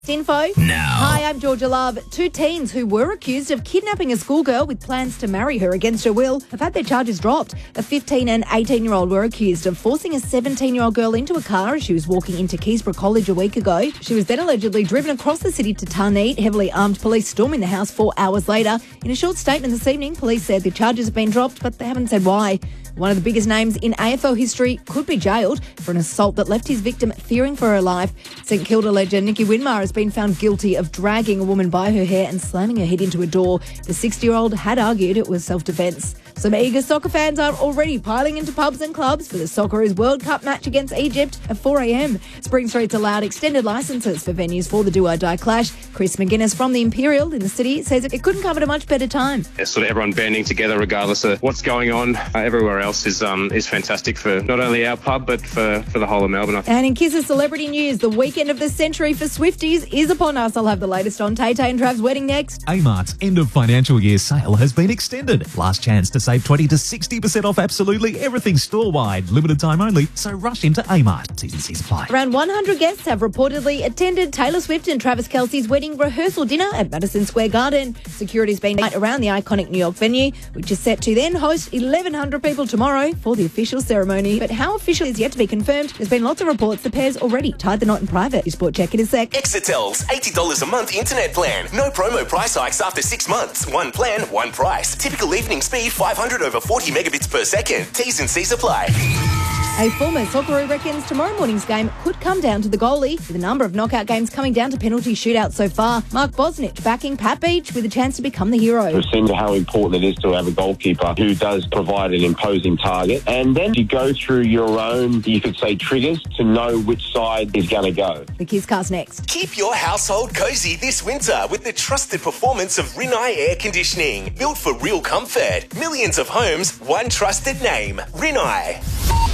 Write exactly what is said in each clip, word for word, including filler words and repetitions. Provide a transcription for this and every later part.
Info. Now. Hi, I'm Georgia Love. Two teens who were accused of kidnapping a schoolgirl with plans to marry her against her will have had their charges dropped. A fifteen and eighteen-year-old were accused of forcing a seventeen-year-old girl into a car as she was walking into Keysborough College a week ago. She was then allegedly driven across the city to Tarneet. Heavily armed police storming the house four hours later. In a short statement this evening, police said the charges have been dropped, but they haven't said why. One of the biggest names in A F L history could be jailed for an assault that left his victim fearing for her life. St Kilda legend Nicky Winmar has been found guilty of dragging a woman by her hair and slamming her head into a door. The sixty-year-old had argued it was self-defence. Some eager soccer fans are already piling into pubs and clubs for the Socceroos World Cup match against Egypt at four a.m. Spring Street's allowed extended licences for venues for the do-or-die clash. Chris McGuinness from the Imperial in the city says it couldn't come at a much better time. It's sort of everyone banding together regardless of what's going on. Uh, everywhere else is um, is fantastic for not only our pub but for, for the whole of Melbourne. And in Kiss's celebrity news, the weekend of the century for Swifties is upon us. I'll have the latest on Tay Tay and Trav's wedding next. Amart's end of financial year sale has been extended. Last chance to save twenty to sixty percent off absolutely everything store-wide. Limited time only, so rush into Amart. T's and C's apply. Around one hundred guests have reportedly attended Taylor Swift and Travis Kelce's wedding rehearsal dinner at Madison Square Garden. Security's been tight around the iconic New York venue, which is set to then host eleven hundred people tomorrow for the official ceremony. But how official is yet to be confirmed. There's been lots of reports the pair's already tied the knot in private. Your Sport Check in a sec. Exetel's eighty dollars a month internet plan. No promo price hikes after six months. One plan, one price. Typical evening speed five hundred over forty megabits per second. T's and C's apply. A former Socceroo reckons tomorrow morning's game could come down to the goalie, with a number of knockout games coming down to penalty shootouts so far. Mark Bosnich backing Pat Beach with a chance to become the hero. We've seen how important it is to have a goalkeeper who does provide an imposing target. And then you go through your own, you could say, triggers to know which side is going to go. The Kisscast next. Keep your household cozy this winter with the trusted performance of Rinnai Air Conditioning. Built for real comfort. Millions of homes, one trusted name. Rinnai.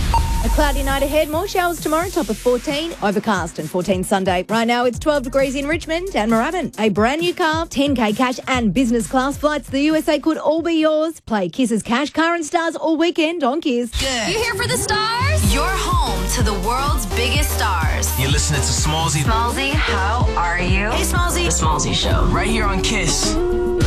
A cloudy night ahead, more showers tomorrow, top of fourteen, overcast and fourteen Sunday. Right now it's twelve degrees in Richmond and Moorabbin. A brand new car, ten K cash and business class flights to the U S A could all be yours. Play Kiss's Cash, Car and Stars all weekend on Kiss. Good. You here for the stars? You're home to the world's biggest stars. You're listening to Smallzy. Smallzy, how are you? Hey, Smallzy. The Smallzy Show, right here on Kiss.